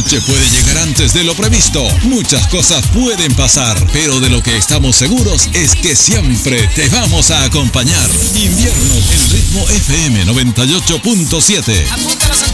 noche puede llegar antes de lo previsto. Muchas cosas pueden pasar, pero de lo que estamos seguros es que siempre te vamos a acompañar. Invierno en Ritmo FM 98.7.